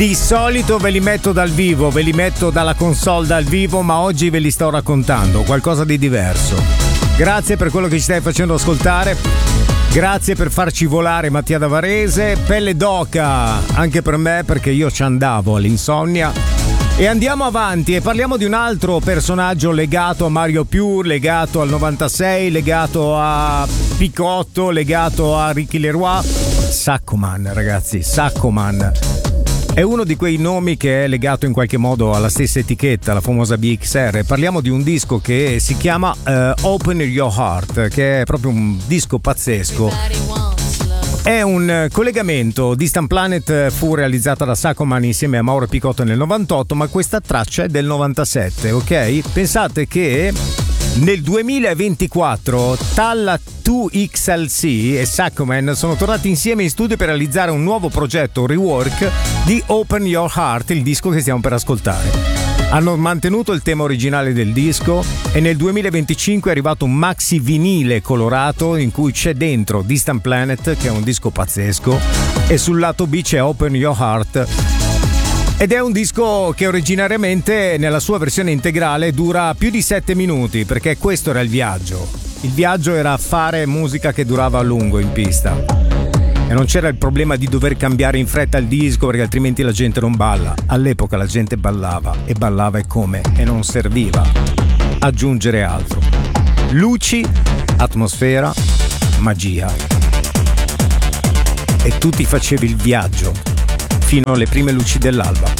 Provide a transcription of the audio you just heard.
Di solito ve li metto dal vivo, ve li metto dalla console dal vivo, ma oggi ve li sto raccontando, qualcosa di diverso. Grazie per quello che ci stai facendo ascoltare, grazie per farci volare Mattia da Varese, pelle d'oca anche per me perché io ci andavo all'insonnia. E andiamo avanti e parliamo di un altro personaggio legato a Mario Più, legato al 96, legato a Picotto, legato a Ricky Leroy. Saccoman, ragazzi, Saccoman. È uno di quei nomi che è legato in qualche modo alla stessa etichetta, la famosa BXR. Parliamo di un disco che si chiama Open Your Heart, che è proprio un disco pazzesco. È un collegamento. Distant Planet fu realizzata da Saccoman insieme a Mauro Picotto nel 98, ma questa traccia è del 97, ok? Pensate che nel 2024 Talla 2XLC e Saccoman sono tornati insieme in studio per realizzare un nuovo progetto, un rework di Open Your Heart, il disco che stiamo per ascoltare. Hanno mantenuto il tema originale del disco e nel 2025 è arrivato un maxi vinile colorato in cui c'è dentro Distant Planet, che è un disco pazzesco, e sul lato B c'è Open Your Heart. Ed è un disco che originariamente nella sua versione integrale dura più di 7 minuti, perché questo era il viaggio. Il viaggio era fare musica che durava a lungo in pista. E non c'era il problema di dover cambiare in fretta il disco perché altrimenti la gente non balla. All'epoca la gente ballava e ballava e come, e non serviva aggiungere altro. Luci, atmosfera, magia. E tu ti facevi il viaggio fino alle prime luci dell'alba.